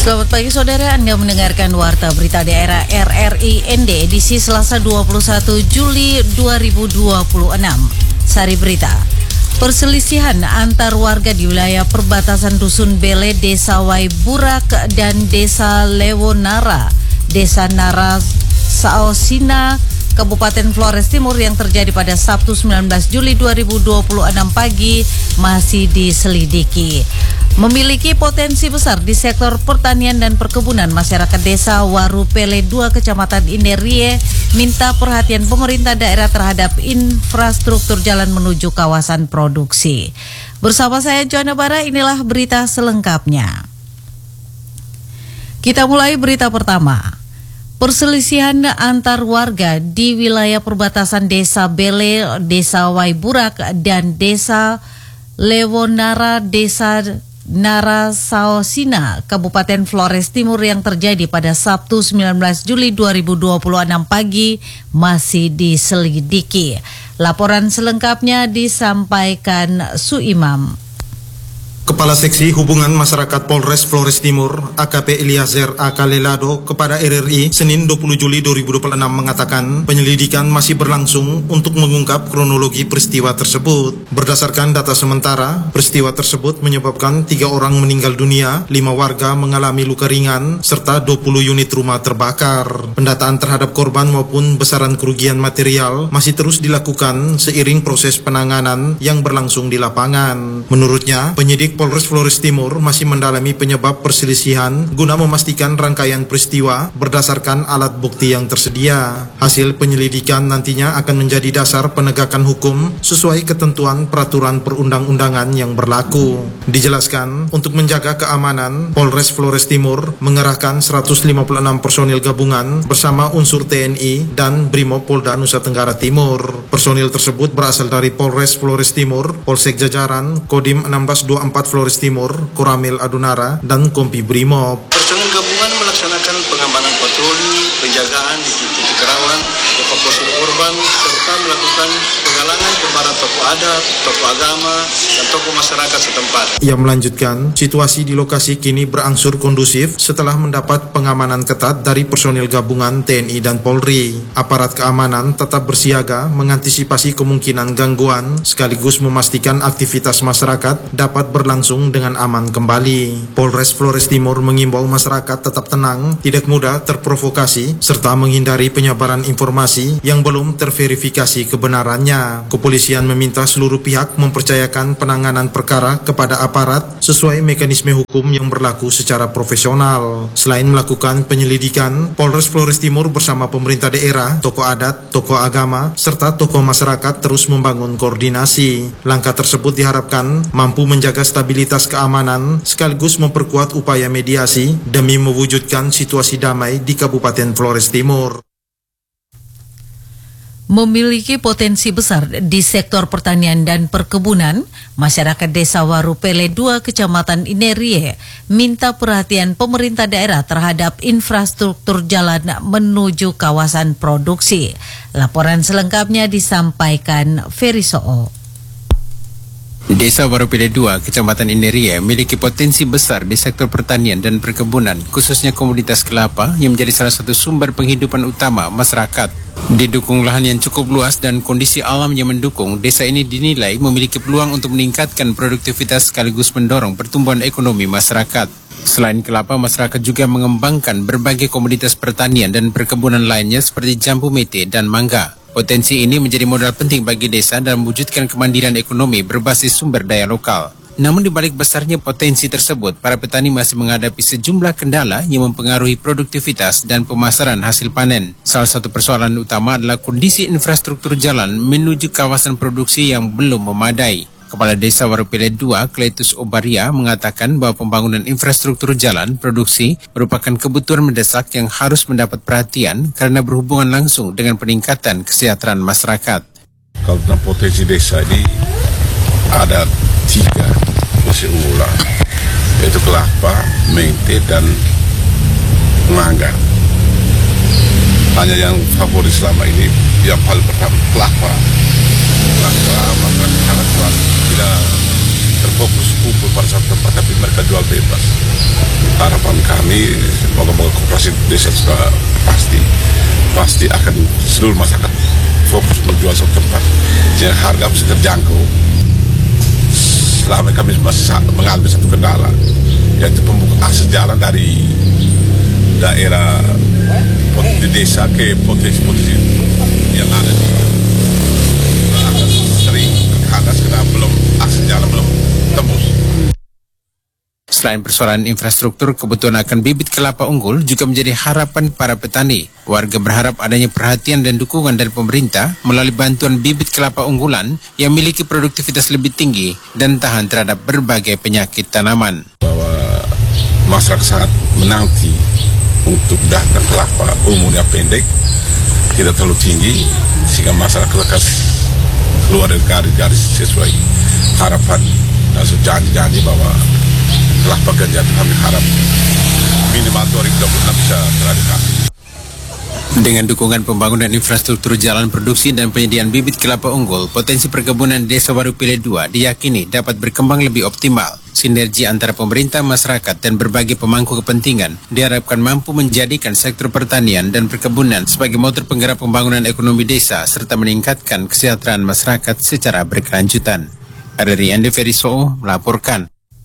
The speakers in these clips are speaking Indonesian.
Selamat pagi saudara, Anda mendengarkan Warta Berita Daerah RRI ND edisi Selasa 21 Juli 2026. Sari Berita. Perselisihan antar warga di wilayah perbatasan Dusun Bele, Desa Waiburak dan Desa Lewonara, Desa Nara Saosina, Kabupaten Flores Timur yang terjadi pada Sabtu 19 Juli 2026 pagi masih diselidiki. Memiliki potensi besar di sektor pertanian dan perkebunan, masyarakat desa Warupele 2 Kecamatan Inerie minta perhatian pemerintah daerah terhadap infrastruktur jalan menuju kawasan produksi. Bersama saya Joanna Bara, inilah berita selengkapnya. Kita mulai berita pertama. Perselisihan antar warga di wilayah perbatasan Desa Bele, Desa Waiburak dan Desa Lewonara, Desa Nara Saosina, Kabupaten Flores Timur yang terjadi pada Sabtu 19 Juli 2026 pagi masih diselidiki. Laporan selengkapnya disampaikan Suimam. Kepala Seksi Hubungan Masyarakat Polres Flores Timur, AKP Eliezer Akalelado, kepada RRI Senin 20 Juli 2026 mengatakan penyelidikan masih berlangsung untuk mengungkap kronologi peristiwa tersebut. Berdasarkan data sementara, peristiwa tersebut menyebabkan 3 orang meninggal dunia, 5 warga mengalami luka ringan, serta 20 unit rumah terbakar. Pendataan terhadap korban maupun besaran kerugian material masih terus dilakukan seiring proses penanganan yang berlangsung di lapangan. Menurutnya, penyidik Polres Flores Timur masih mendalami penyebab perselisihan guna memastikan rangkaian peristiwa berdasarkan alat bukti yang tersedia. Hasil penyelidikan nantinya akan menjadi dasar penegakan hukum sesuai ketentuan peraturan perundang-undangan yang berlaku. Dijelaskan, untuk menjaga keamanan, Polres Flores Timur mengerahkan 156 personil gabungan bersama unsur TNI dan Brimob Polda Nusa Tenggara Timur. Personil tersebut berasal dari Polres Flores Timur, Polsek Jajaran, Kodim 1624 Flores Timur, Koramil Adunara, dan Kompi Brimob. Personel gabungan melaksanakan pengamanan patroli, penjagaan di titik rawan, evakuasi korban, serta melakukan penggalangan kepada tokoh adat, tokoh agama, dan tokoh masyarakat setempat. Ia melanjutkan, situasi di lokasi kini berangsur kondusif setelah mendapat pengamanan ketat dari personil gabungan TNI dan Polri. Aparat keamanan tetap bersiaga mengantisipasi kemungkinan gangguan sekaligus memastikan aktivitas masyarakat dapat berlangsung dengan aman kembali. Polres Flores Timur mengimbau masyarakat tetap tenang, tidak mudah terprovokasi, serta menghindari penyebaran informasi yang belum terverifikasi kebenarannya. Kepolisian meminta seluruh pihak mempercayakan penanganan perkara kepada aparat sesuai mekanisme hukum yang berlaku secara profesional. Selain melakukan penyelidikan, Polres Flores Timur bersama pemerintah daerah, tokoh adat, tokoh agama, serta tokoh masyarakat terus membangun koordinasi. Langkah tersebut diharapkan mampu menjaga stabilitas keamanan sekaligus memperkuat upaya mediasi demi mewujudkan situasi damai di Kabupaten Flores Timur. Memiliki potensi besar di sektor pertanian dan perkebunan, masyarakat desa Warupele 2 Kecamatan Inerie minta perhatian pemerintah daerah terhadap infrastruktur jalan menuju kawasan produksi. Laporan selengkapnya disampaikan Ferry Soo. Desa Warupele 2, Kecamatan Inerie memiliki potensi besar di sektor pertanian dan perkebunan, khususnya komoditas kelapa yang menjadi salah satu sumber penghidupan utama masyarakat. Didukung lahan yang cukup luas dan kondisi alam yang mendukung, desa ini dinilai memiliki peluang untuk meningkatkan produktivitas sekaligus mendorong pertumbuhan ekonomi masyarakat. Selain kelapa, masyarakat juga mengembangkan berbagai komoditas pertanian dan perkebunan lainnya seperti jambu mete dan mangga. Potensi ini menjadi modal penting bagi desa dalam mewujudkan kemandirian ekonomi berbasis sumber daya lokal. Namun di balik besarnya potensi tersebut, para petani masih menghadapi sejumlah kendala yang mempengaruhi produktivitas dan pemasaran hasil panen. Salah satu persoalan utama adalah kondisi infrastruktur jalan menuju kawasan produksi yang belum memadai. Kepala Desa Warupele 2, Kletus Obaria, mengatakan bahwa pembangunan infrastruktur jalan produksi merupakan kebutuhan mendesak yang harus mendapat perhatian karena berhubungan langsung dengan peningkatan kesejahteraan masyarakat. Kalau tentang potensi desa ini ada 3 musim unggulan, yaitu kelapa, mente, dan mangga. Hanya yang favorit selama ini yang paling pertama kelapa. Maka sangat kuat tidak fokus kumpul pada satu tempat, tapi mereka jual bebas. Harapan kami, moga-moga koperasi desa juga pasti akan seluruh masyarakat fokus menjual satu tempat, sehingga harga bisa terjangkau. Selama kami masih mengalami satu kendala, yaitu pembukaan akses jalan dari daerah di desa ke potensi yang ada di akan sering terhadas karena akses jalan belum tembus. Selain persoalan infrastruktur, kebutuhan akan bibit kelapa unggul juga menjadi harapan para petani. Warga berharap adanya perhatian dan dukungan dari pemerintah melalui bantuan bibit kelapa unggulan yang memiliki produktivitas lebih tinggi dan tahan terhadap berbagai penyakit tanaman. Bahwa masyarakat sangat menanti untuk datang kelapa umurnya pendek, tidak terlalu tinggi, sehingga masyarakat akan keluar dari garis sesuai harapan dan janji-janji bahwa kelapa ganja kami harap minimal 2026 bisa teradikasi. Dengan dukungan pembangunan infrastruktur jalan produksi dan penyediaan bibit kelapa unggul, potensi perkebunan Desa Warupile 2 diyakini dapat berkembang lebih optimal. Sinergi antara pemerintah, masyarakat, dan berbagai pemangku kepentingan diharapkan mampu menjadikan sektor pertanian dan perkebunan sebagai motor penggerak pembangunan ekonomi desa serta meningkatkan kesejahteraan masyarakat secara berkelanjutan. RRI Ende Feriso melaporkan.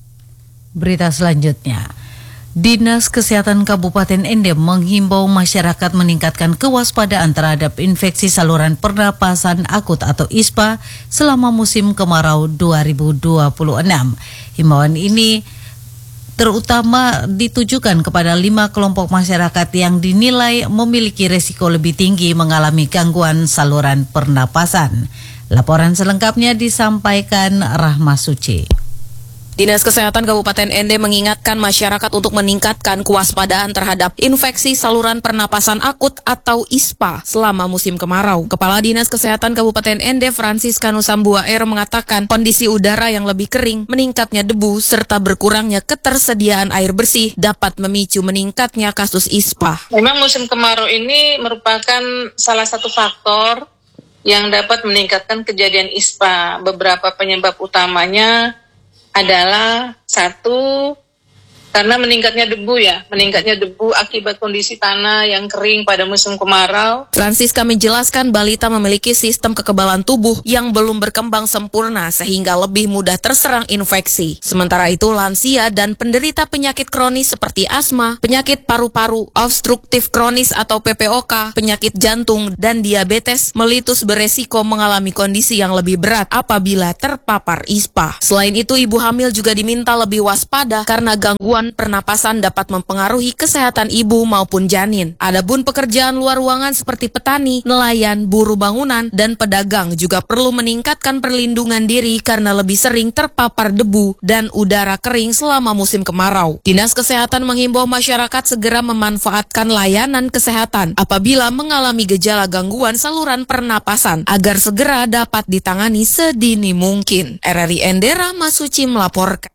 Berita selanjutnya, Dinas Kesehatan Kabupaten Ende menghimbau masyarakat meningkatkan kewaspadaan terhadap infeksi saluran pernapasan akut atau ISPA selama musim kemarau 2026. Himbauan ini terutama ditujukan kepada 5 kelompok masyarakat yang dinilai memiliki resiko lebih tinggi mengalami gangguan saluran pernapasan. Laporan selengkapnya disampaikan Rahma Suci. Dinas Kesehatan Kabupaten Ende mengingatkan masyarakat untuk meningkatkan kewaspadaan terhadap infeksi saluran pernapasan akut atau ISPA selama musim kemarau. Kepala Dinas Kesehatan Kabupaten Ende Francisca Nusambuaer mengatakan kondisi udara yang lebih kering, meningkatnya debu, serta berkurangnya ketersediaan air bersih dapat memicu meningkatnya kasus ISPA. Memang musim kemarau ini merupakan salah satu faktor yang dapat meningkatkan kejadian ISPA. Beberapa penyebab utamanya adalah satu, karena meningkatnya debu akibat kondisi tanah yang kering pada musim kemarau. Francisca menjelaskan balita memiliki sistem kekebalan tubuh yang belum berkembang sempurna sehingga lebih mudah terserang infeksi. Sementara itu lansia dan penderita penyakit kronis seperti asma, penyakit paru-paru, obstruktif kronis atau PPOK, penyakit jantung, dan diabetes melitus beresiko mengalami kondisi yang lebih berat apabila terpapar ISPA. Selain itu, ibu hamil juga diminta lebih waspada karena gangguan pernapasan dapat mempengaruhi kesehatan ibu maupun janin. Adapun pekerjaan luar ruangan seperti petani, nelayan, buruh bangunan, dan pedagang juga perlu meningkatkan perlindungan diri karena lebih sering terpapar debu dan udara kering selama musim kemarau. Dinas Kesehatan menghimbau masyarakat segera memanfaatkan layanan kesehatan apabila mengalami gejala gangguan saluran pernapasan agar segera dapat ditangani sedini mungkin. RRI Ende Rahma Suci melaporkan.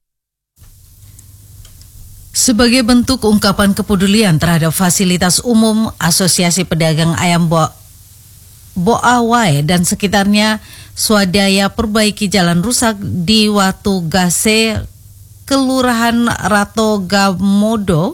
Sebagai bentuk ungkapan kepedulian terhadap fasilitas umum, Asosiasi Pedagang Ayam Boawai dan sekitarnya swadaya perbaiki jalan rusak di Watu Gase, Kelurahan Ratogamodo,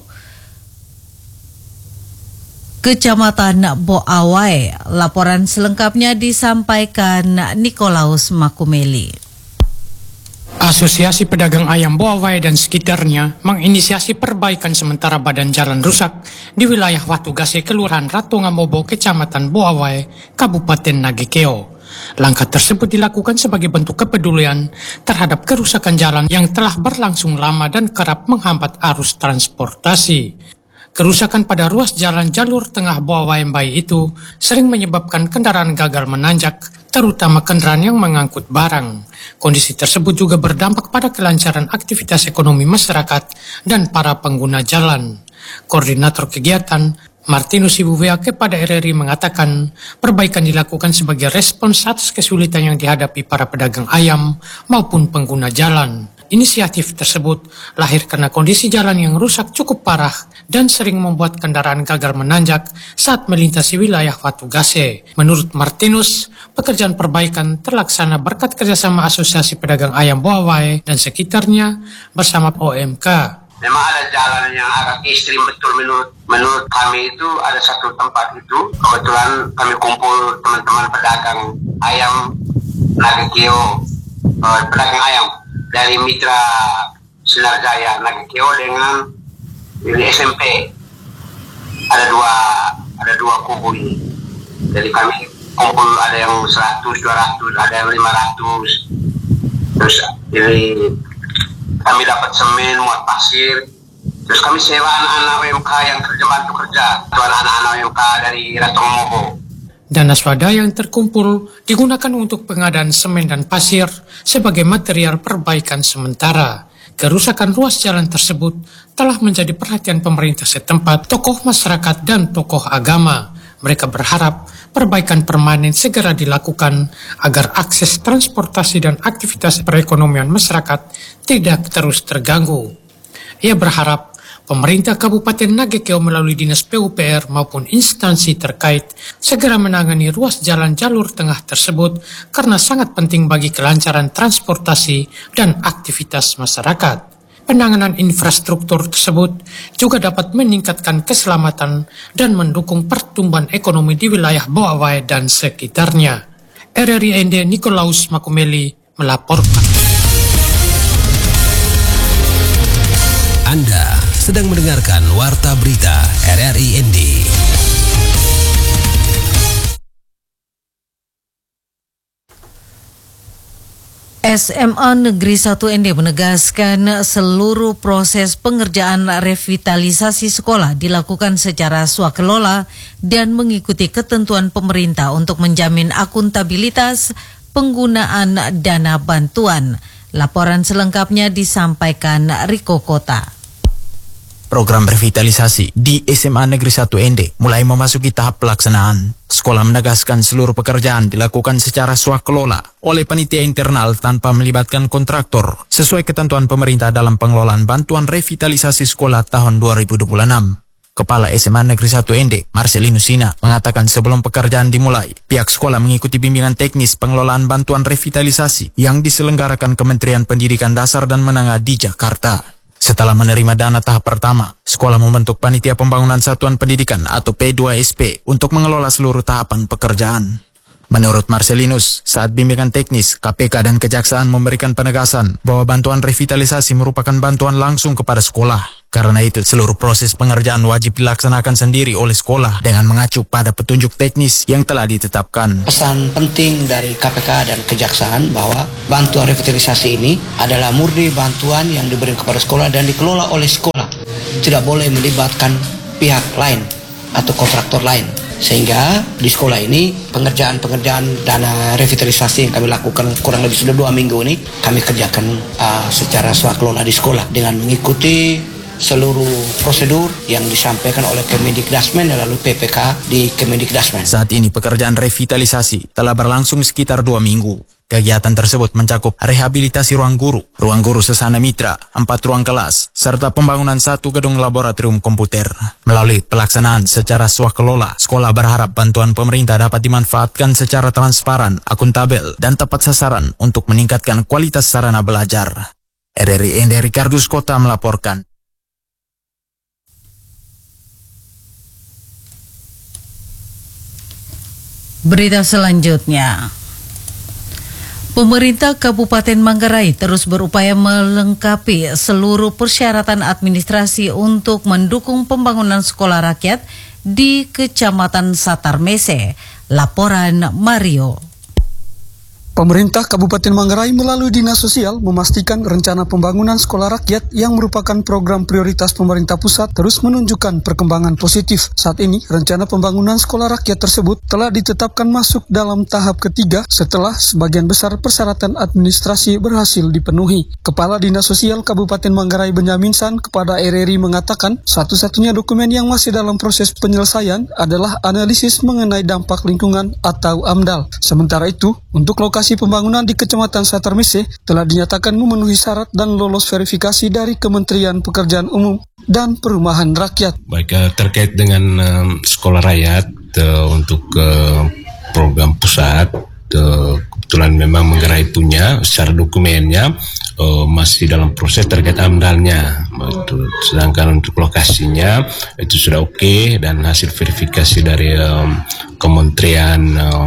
Kecamatan Boawai. Laporan selengkapnya disampaikan Nikolaus Makumeli. Asosiasi Pedagang Ayam Boawai dan sekitarnya menginisiasi perbaikan sementara badan jalan rusak di wilayah Watu Gase, Kelurahan Ratongamobo, Kecamatan Boawai, Kabupaten Nagekeo. Langkah tersebut dilakukan sebagai bentuk kepedulian terhadap kerusakan jalan yang telah berlangsung lama dan kerap menghambat arus transportasi. Kerusakan pada ruas jalan jalur tengah Boawai Mbai itu sering menyebabkan kendaraan gagal menanjak, terutama kendaraan yang mengangkut barang. Kondisi tersebut juga berdampak pada kelancaran aktivitas ekonomi masyarakat dan para pengguna jalan. Koordinator kegiatan Martinus Ibuwea kepada RRI mengatakan perbaikan dilakukan sebagai respons atas kesulitan yang dihadapi para pedagang ayam maupun pengguna jalan. Inisiatif tersebut lahir karena kondisi jalan yang rusak cukup parah dan sering membuat kendaraan gagal menanjak saat melintasi wilayah Watu Gase. Menurut Martinus, pekerjaan perbaikan terlaksana berkat kerjasama Asosiasi Pedagang Ayam Buawai dan sekitarnya bersama OMK. Memang ada jalan yang agak ekstrim betul menurut kami itu ada satu tempat itu kebetulan kami kumpul teman-teman pedagang ayam Nagekeo, pedagang ayam dari Mitra Sinar Jaya Nagekeo dengan ini SMP. Ada dua kubu ini. Jadi kami kumpul ada yang 100, 200, ada yang 500. Terus ini kami dapat semen, muat pasir. Terus kami sewa anak-anak UMK yang bantu kerja. Itu anak-anak UMK dari Ratong Mobo. Dana swadaya yang terkumpul digunakan untuk pengadaan semen dan pasir sebagai material perbaikan sementara. Kerusakan ruas jalan tersebut telah menjadi perhatian pemerintah setempat, tokoh masyarakat, dan tokoh agama. Mereka berharap perbaikan permanen segera dilakukan agar akses transportasi dan aktivitas perekonomian masyarakat tidak terus terganggu. Ia berharap pemerintah Kabupaten Nagekeo melalui Dinas PUPR maupun instansi terkait segera menangani ruas jalan jalur tengah tersebut karena sangat penting bagi kelancaran transportasi dan aktivitas masyarakat. Penanganan infrastruktur tersebut juga dapat meningkatkan keselamatan dan mendukung pertumbuhan ekonomi di wilayah Buawai dan sekitarnya. RRI Nikolaus Makumeli melaporkan. Anda sedang mendengarkan Warta Berita RRI ND. SMA Negeri 1 ND menegaskan seluruh proses pengerjaan revitalisasi sekolah dilakukan secara swakelola dan mengikuti ketentuan pemerintah untuk menjamin akuntabilitas penggunaan dana bantuan. Laporan selengkapnya disampaikan Riko Kota. Program revitalisasi di SMA Negeri 1 ND mulai memasuki tahap pelaksanaan. Sekolah menegaskan seluruh pekerjaan dilakukan secara swakelola oleh panitia internal tanpa melibatkan kontraktor sesuai ketentuan pemerintah dalam pengelolaan bantuan revitalisasi sekolah tahun 2026. Kepala SMA Negeri 1 ND, Marcelino Sina, mengatakan sebelum pekerjaan dimulai, pihak sekolah mengikuti bimbingan teknis pengelolaan bantuan revitalisasi yang diselenggarakan Kementerian Pendidikan Dasar dan Menengah di Jakarta. Setelah menerima dana tahap pertama, sekolah membentuk Panitia Pembangunan Satuan Pendidikan atau P2SP untuk mengelola seluruh tahapan pekerjaan. Menurut Marcelinus, saat bimbingan teknis, KPK dan Kejaksaan memberikan penegasan bahwa bantuan revitalisasi merupakan bantuan langsung kepada sekolah. Karena itu, seluruh proses pengerjaan wajib dilaksanakan sendiri oleh sekolah dengan mengacu pada petunjuk teknis yang telah ditetapkan. Pesan penting dari KPK dan Kejaksaan bahwa bantuan revitalisasi ini adalah murni bantuan yang diberikan kepada sekolah dan dikelola oleh sekolah. Tidak boleh melibatkan pihak lain atau kontraktor lain. Sehingga di sekolah ini pengerjaan dana revitalisasi yang kami lakukan kurang lebih sudah 2 minggu ini kami kerjakan secara swakelola di sekolah dengan mengikuti seluruh prosedur yang disampaikan oleh Kemendikdasmen lalu PPK di Kemendikdasmen. Saat ini pekerjaan revitalisasi telah berlangsung sekitar 2 minggu. Kegiatan tersebut mencakup rehabilitasi ruang guru sesana mitra, 4 ruang kelas, serta pembangunan 1 gedung laboratorium komputer. Melalui pelaksanaan secara swakelola, sekolah berharap bantuan pemerintah dapat dimanfaatkan secara transparan, akuntabel, dan tepat sasaran untuk meningkatkan kualitas sarana belajar. RRI ND Ricardus Kota melaporkan. Berita selanjutnya. Pemerintah Kabupaten Manggarai terus berupaya melengkapi seluruh persyaratan administrasi untuk mendukung pembangunan sekolah rakyat di Kecamatan Satarmese. Laporan Mario. Pemerintah Kabupaten Manggarai melalui Dinas Sosial memastikan rencana pembangunan sekolah rakyat yang merupakan program prioritas pemerintah pusat terus menunjukkan perkembangan positif. Saat ini, rencana pembangunan sekolah rakyat tersebut telah ditetapkan masuk dalam tahap ketiga setelah sebagian besar persyaratan administrasi berhasil dipenuhi. Kepala Dinas Sosial Kabupaten Manggarai Benyamin San kepada RRI mengatakan satu-satunya dokumen yang masih dalam proses penyelesaian adalah analisis mengenai dampak lingkungan atau AMDAL. Sementara itu, Untuk lokasi pembangunan di Kecamatan Satarmise telah dinyatakan memenuhi syarat dan lolos verifikasi dari Kementerian Pekerjaan Umum dan Perumahan Rakyat. Baik, terkait dengan sekolah rakyat untuk program pusat, kebetulan memang Manggarai punya secara dokumennya masih dalam proses terkait AMDAL-nya. Sedangkan untuk lokasinya itu sudah oke, dan hasil verifikasi dari Kementerian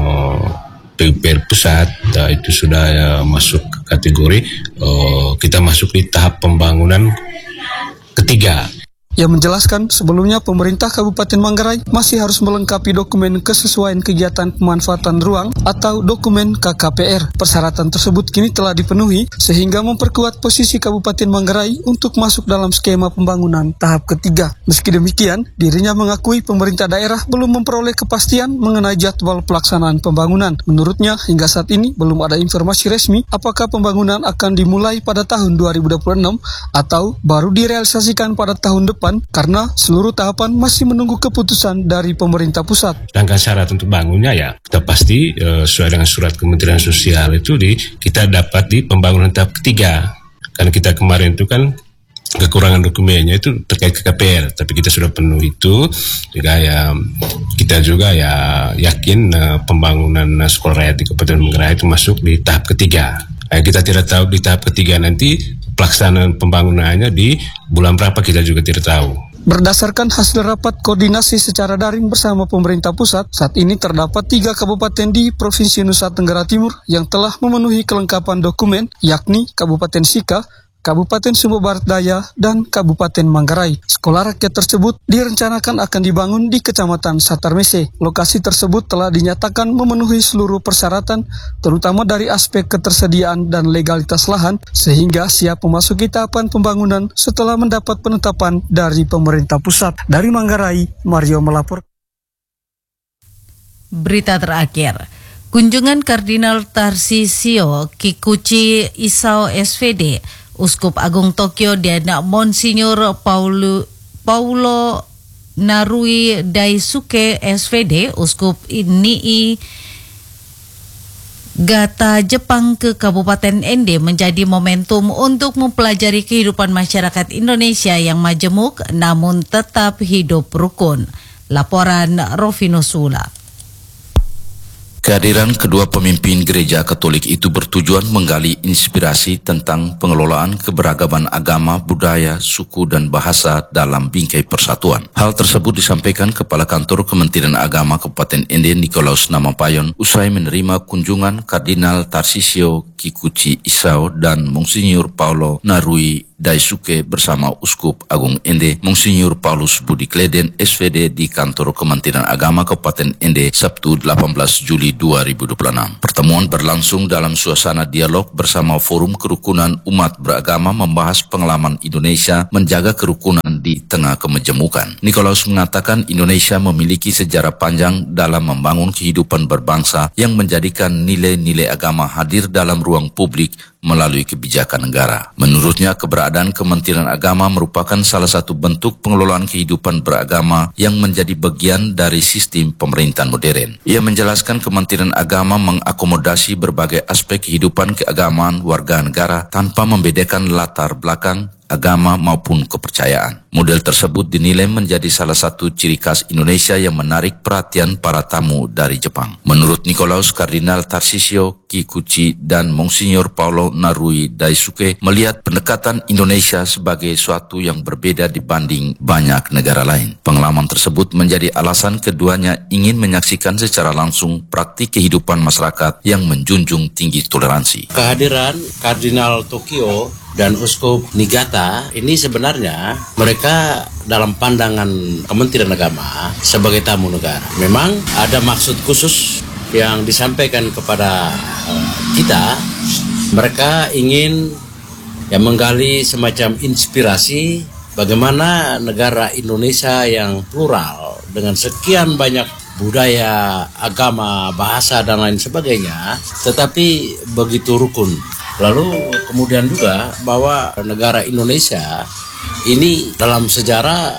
PUPR pusat itu sudah masuk kategori kita masuk di tahap pembangunan ketiga. Ia menjelaskan sebelumnya pemerintah Kabupaten Manggarai masih harus melengkapi dokumen kesesuaian kegiatan pemanfaatan ruang atau dokumen KKPR. Persyaratan tersebut kini telah dipenuhi sehingga memperkuat posisi Kabupaten Manggarai untuk masuk dalam skema pembangunan tahap ketiga. Meski demikian, dirinya mengakui pemerintah daerah belum memperoleh kepastian mengenai jadwal pelaksanaan pembangunan. Menurutnya, hingga saat ini belum ada informasi resmi apakah pembangunan akan dimulai pada tahun 2026 atau baru direalisasikan pada tahun depan, karena seluruh tahapan masih menunggu keputusan dari pemerintah pusat. Sedangkan syarat untuk bangunnya ya kita pasti sesuai dengan surat Kementerian Sosial itu kita dapat di pembangunan tahap ketiga. Karena kita kemarin itu kan kekurangan dokumennya itu terkait KKPR, tapi kita sudah penuh itu. Juga ya kita juga ya yakin pembangunan sekolah rakyat di Kabupaten Manggarai itu masuk di tahap ketiga. Kita tidak tahu di tahap ketiga nanti pelaksanaan pembangunannya di bulan berapa, kita juga tidak tahu. Berdasarkan hasil rapat koordinasi secara daring bersama pemerintah pusat, saat ini terdapat 3 kabupaten di Provinsi Nusa Tenggara Timur yang telah memenuhi kelengkapan dokumen, yakni Kabupaten Sika, Kabupaten Sumba Barat Daya, dan Kabupaten Manggarai. Sekolah rakyat tersebut direncanakan akan dibangun di Kecamatan Satarmise. Lokasi tersebut telah dinyatakan memenuhi seluruh persyaratan, terutama dari aspek ketersediaan dan legalitas lahan, sehingga siap memasuki tahapan pembangunan setelah mendapat penetapan dari pemerintah pusat. Dari Manggarai, Mario melapor. Berita terakhir. Kunjungan Kardinal Tarsisio Kikuchi Isao SVD, Uskup Agung Tokyo dan Monsinyur Paulo Narui Daisuke SVD, Uskup Nii Gata Jepang ke Kabupaten Ende menjadi momentum untuk mempelajari kehidupan masyarakat Indonesia yang majemuk namun tetap hidup rukun. Laporan Rofino Sula. Kehadiran kedua pemimpin gereja Katolik itu bertujuan menggali inspirasi tentang pengelolaan keberagaman agama, budaya, suku, dan bahasa dalam bingkai persatuan. Hal tersebut disampaikan Kepala Kantor Kementerian Agama Kabupaten Ende Nikolaus Namapayon usai menerima kunjungan Kardinal Tarsisio Kikuchi Isao dan Monsinyur Paulo Narui Daisuke bersama Uskup Agung Ende, Monsinyur Paulus Budi Kleden SVD di Kantor Kementerian Agama Kabupaten Ende Sabtu 18 Juli 2026. Pertemuan berlangsung dalam suasana dialog bersama Forum Kerukunan Umat Beragama membahas pengalaman Indonesia menjaga kerukunan di tengah kemejemukan. Nikolaus mengatakan Indonesia memiliki sejarah panjang dalam membangun kehidupan berbangsa yang menjadikan nilai-nilai agama hadir dalam ruang publik melalui kebijakan negara. Menurutnya, keberadaan Kementerian Agama merupakan salah satu bentuk pengelolaan kehidupan beragama yang menjadi bagian dari sistem pemerintahan modern. Ia menjelaskan Kementerian Agama mengakomodasi berbagai aspek kehidupan keagamaan warga negara tanpa membedakan latar belakang, agama maupun kepercayaan. Model tersebut dinilai menjadi salah satu ciri khas Indonesia yang menarik perhatian para tamu dari Jepang. Menurut Nikolaus, Kardinal Tarsisio Kikuchi dan Monsinyur Paulo Narui Daisuke melihat pendekatan Indonesia sebagai suatu yang berbeda dibanding banyak negara lain. Pengalaman tersebut menjadi alasan keduanya ingin menyaksikan secara langsung praktik kehidupan masyarakat yang menjunjung tinggi toleransi. Kehadiran Kardinal Tokyo dan Uskup Niigata ini sebenarnya mereka dalam pandangan Kementerian Agama sebagai tamu negara. Memang ada maksud khusus yang disampaikan kepada kita. Mereka ingin menggali semacam inspirasi bagaimana negara Indonesia yang plural dengan sekian banyak budaya, agama, bahasa dan lain sebagainya, tetapi begitu rukun. Lalu kemudian juga bahwa negara Indonesia ini dalam sejarah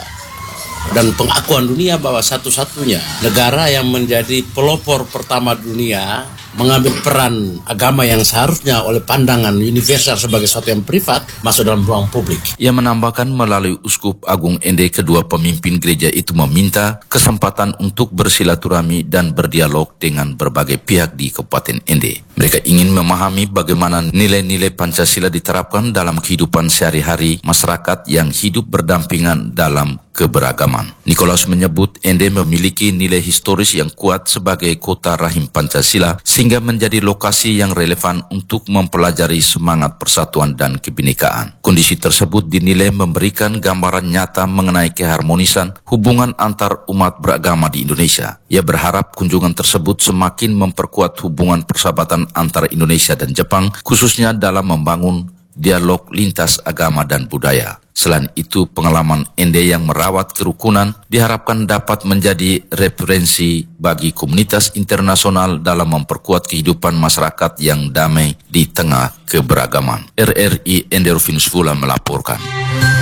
dan pengakuan dunia bahwa satu-satunya negara yang menjadi pelopor pertama dunia mengambil peran agama yang seharusnya oleh pandangan universal sebagai sesuatu yang privat masuk dalam ruang publik. Ia menambahkan melalui Uskup Agung Ende, kedua pemimpin gereja itu meminta kesempatan untuk bersilaturahmi dan berdialog dengan berbagai pihak di Kabupaten Ende. Mereka ingin memahami bagaimana nilai-nilai Pancasila diterapkan dalam kehidupan sehari-hari masyarakat yang hidup berdampingan dalam keberagaman. Nikolaus menyebut Ende memiliki nilai historis yang kuat sebagai kota rahim Pancasila sehingga menjadi lokasi yang relevan untuk mempelajari semangat persatuan dan kebinekaan. Kondisi tersebut dinilai memberikan gambaran nyata mengenai keharmonisan hubungan antar umat beragama di Indonesia. Ia berharap kunjungan tersebut semakin memperkuat hubungan persahabatan antara Indonesia dan Jepang, khususnya dalam membangun dialog lintas agama dan budaya. Selain itu, pengalaman Ende yang merawat kerukunan diharapkan dapat menjadi referensi bagi komunitas internasional dalam memperkuat kehidupan masyarakat yang damai di tengah keberagaman. RRI Ende Rufinus Fula melaporkan.